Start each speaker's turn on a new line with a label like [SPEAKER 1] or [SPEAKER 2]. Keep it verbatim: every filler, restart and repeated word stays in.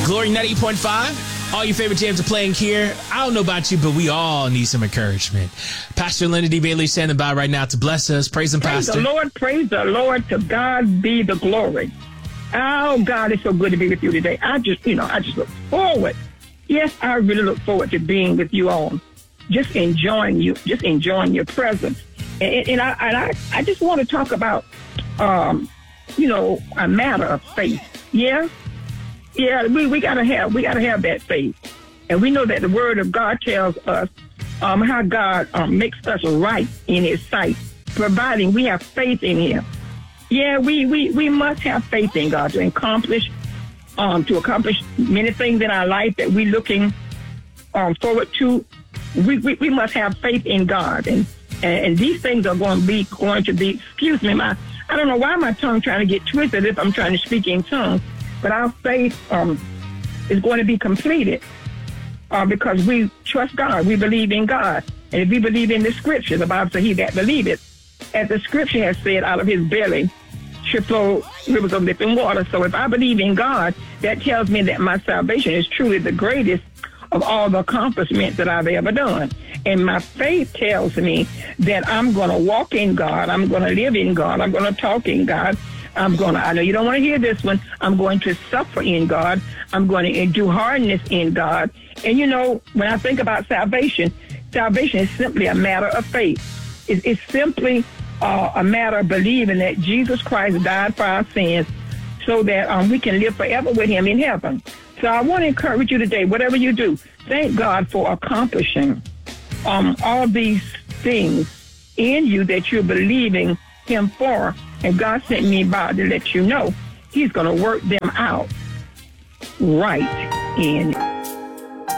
[SPEAKER 1] Glory ninety-eight point five. All your favorite jams are playing here. I don't know about you, but we all need some encouragement. Pastor Leonard D. Bailey standing by right now to bless us. Praise him,
[SPEAKER 2] Praise
[SPEAKER 1] Pastor.
[SPEAKER 2] the Lord. Praise the Lord. To God be the glory. Oh, God, it's so good to be with you today. I just, you know, I just look forward. Yes, I really look forward to being with you all. Just enjoying you, just enjoying your presence. And, and, I, and I, I just want to talk about, um, you know, a matter of faith. Yeah? Yeah, we, we gotta have we gotta have that faith, and we know that the Word of God tells us um, how God um, makes us right in His sight, providing we have faith in Him. Yeah, we, we, we must have faith in God to accomplish um, to accomplish many things in our life that we're looking um, forward to. We, we we must have faith in God, and and, and these things are going to be going to be. Excuse me, my I don't know why my tongue trying to get twisted if I'm trying to speak in tongues. But our faith um, is going to be completed uh, because we trust God. We believe in God. And if we believe in the scripture, the Bible says, he that believeth, as the scripture has said, out of his belly should flow rivers of living water. So if I believe in God, that tells me that my salvation is truly the greatest of all the accomplishments that I've ever done. And my faith tells me that I'm going to walk in God. I'm going to live in God. I'm going to talk in God. I'm going to, I know you don't want to hear this one, I'm going to suffer in God. I'm going to endure hardness in God. And, you know, when I think about salvation, salvation is simply a matter of faith. It's, it's simply uh, a matter of believing that Jesus Christ died for our sins so that um, we can live forever with him in heaven. So I want to encourage you today, whatever you do, thank God for accomplishing um, all these things in you that you're believing him for. And God sent me by to let you know he's going to work them out right in